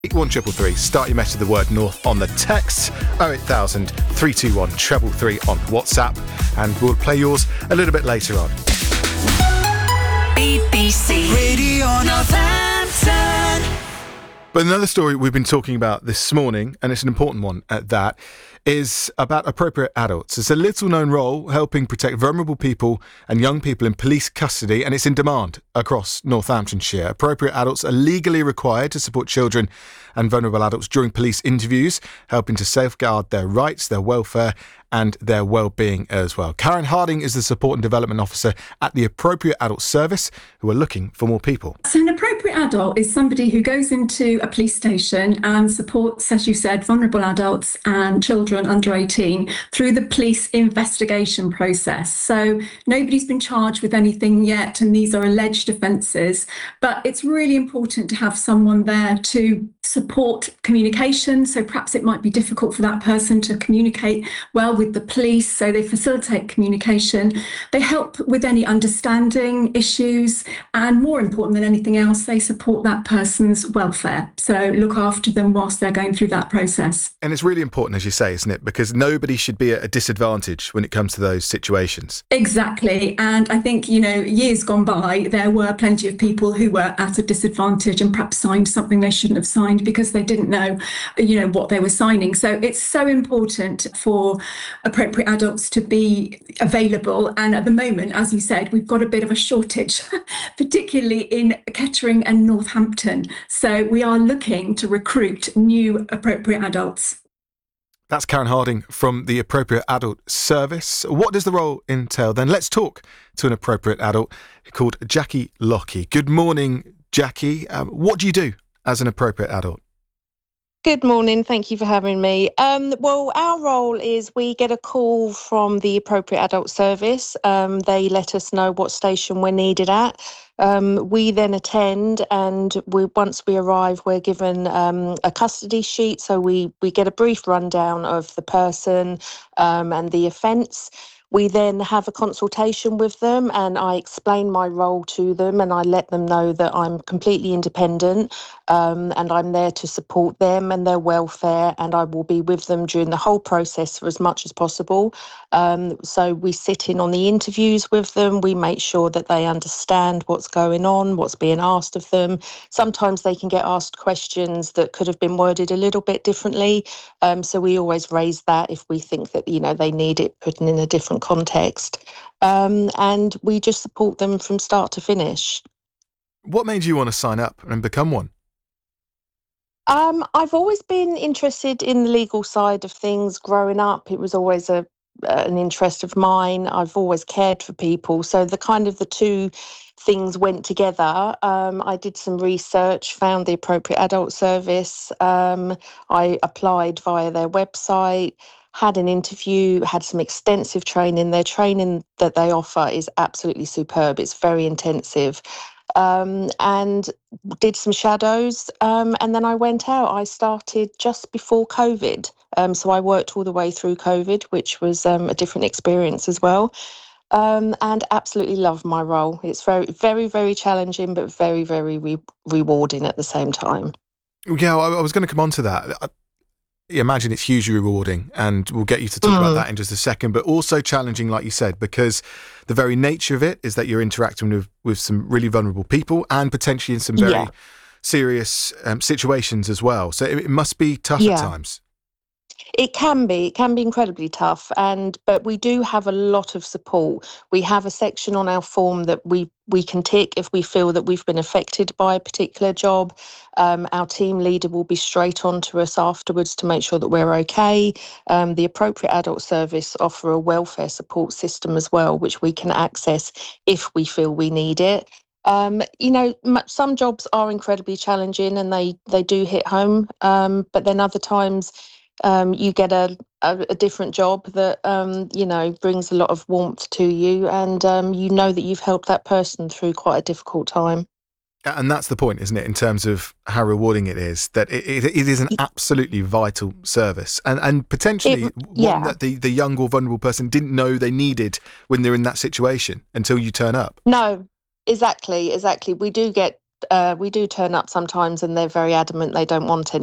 1333. Start your message with the word North on the text. 08000 321 333 on WhatsApp. And we'll play yours a little bit later on. BBC Radio Northampton. But another story we've been talking about this morning, and it's an important one at that, is about appropriate adults. It's a little-known role helping protect vulnerable people and young people in police custody, and it's in demand across Northamptonshire. Appropriate adults are legally required to support children and vulnerable adults during police interviews, helping to safeguard their rights, their welfare and their well-being as well. Karen Harding is the Support and Development Officer at the Appropriate Adult Service, who are looking for more people. So an appropriate adult is somebody who goes into a police station and supports, as you said, vulnerable adults and children under 18 through the police investigation process. So nobody's been charged with anything yet, and these are alleged offences, but it's really important to have someone there to support communication. So perhaps it might be difficult for that person to communicate well with the police, so they facilitate communication. They help with any understanding issues, and more important than anything else, they support that person's welfare. So look after them whilst they're going through that process. And it's really important, as you say, isn't it? Because nobody should be at a disadvantage when it comes to those situations. Exactly. And I think, years gone by, there were plenty of people who were at a disadvantage and perhaps signed something they shouldn't have signed because they didn't know, what they were signing. So it's so important for appropriate adults to be available. And at the moment, as you said, we've got a bit of a shortage, particularly in Kettering and Northampton. So we are looking to recruit new appropriate adults. That's Karen Harding from the Appropriate Adult Service. What does the role entail then? Let's talk to an appropriate adult called Jackie Lockie. Good morning, Jackie. What do you do as an appropriate adult? Good morning. Thank you for having me. Well, our role is we get a call from the Appropriate Adult Service. They let us know what station we're needed at. We then attend, and once we arrive, we're given a custody sheet. So we get a brief rundown of the person and the offence. We then have a consultation with them, and I explain my role to them, and I let them know that I'm completely independent and I'm there to support them and their welfare, and I will be with them during the whole process for as much as possible. So we sit in on the interviews with them. We make sure that they understand what's going on, what's being asked of them. Sometimes they can get asked questions that could have been worded a little bit differently. So we always raise that if we think that, they need it put in a different context, and we just support them from start to finish. What made you want to sign up and become one? I've always been interested in the legal side of things growing up. It was always an interest of mine. I've always cared for people, so the two things went together. I did some research, found the Appropriate Adult Service. I applied via their website, had an interview, had some extensive training. Their training that they offer is absolutely superb. It's very intensive. And did some shadows. And then I went out. I started just before COVID. So I worked all the way through COVID, which was a different experience as well. And absolutely love my role. It's very, very, very challenging, but very, very rewarding at the same time. Yeah, I was going to come on to that. Imagine it's hugely rewarding, and we'll get you to talk about that in just a second, but also challenging, like you said, because the very nature of it is that you're interacting with some really vulnerable people and potentially in some very serious situations as well. So it must be tough at times. It can be incredibly tough, but we do have a lot of support. We have a section on our form that we can tick if we feel that we've been affected by a particular job. Our team leader will be straight on to us afterwards to make sure that we're okay. The Appropriate Adult Service offer a welfare support system as well, which we can access if we feel we need it. Some jobs are incredibly challenging and they do hit home, but then other times you get a different job that, brings a lot of warmth to you, and you know that you've helped that person through quite a difficult time. And that's the point, isn't it, in terms of how rewarding it is, that it is an absolutely vital service and potentially one that the young or vulnerable person didn't know they needed when they're in that situation until you turn up. No, exactly. We do get we do turn up sometimes, and they're very adamant they don't want any.